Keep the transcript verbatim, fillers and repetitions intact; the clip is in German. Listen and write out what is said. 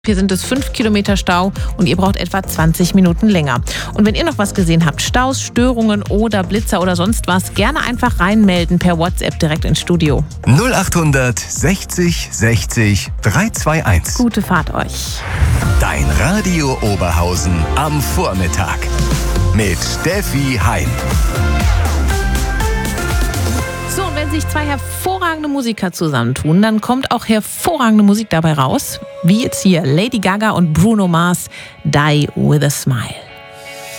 Hier sind es fünf Kilometer Stau und ihr braucht etwa zwanzig Minuten länger. Und wenn ihr noch was gesehen habt, Staus, Störungen oder Blitzer oder sonst was, gerne einfach reinmelden per WhatsApp direkt ins Studio. null achthundert sechzig sechzig dreihundertzweiundzwanzig. Gute Fahrt euch. Dein Radio Oberhausen am Vormittag mit Steffi Heim. So, und wenn sich zwei hervorragende Musiker zusammentun, dann kommt auch hervorragende Musik dabei raus. Wie jetzt hier Lady Gaga und Bruno Mars, Die with a Smile.